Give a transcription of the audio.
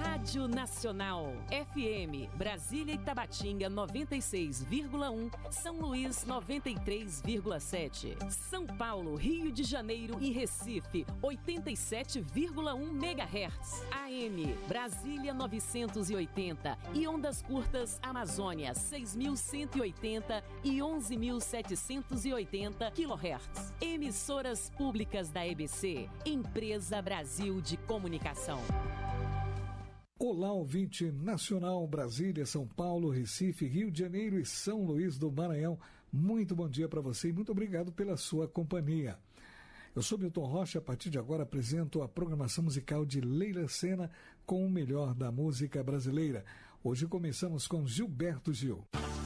Rádio Nacional, FM, Brasília e Tabatinga 96,1, São Luís 93,7, São Paulo, Rio de Janeiro e Recife 87,1 MHz, AM, Brasília 980 e ondas curtas Amazônia 6.180 e 11.780 kHz. Emissoras públicas da EBC, Empresa Brasil de Comunicação. Olá, ouvinte nacional, Brasília, São Paulo, Recife, Rio de Janeiro e São Luís do Maranhão. Muito bom dia para você e muito obrigado pela sua companhia. Eu sou Milton Rocha, a partir de agora apresento a programação musical de Leila Sena com o melhor da música brasileira. Hoje começamos com Gilberto Gil.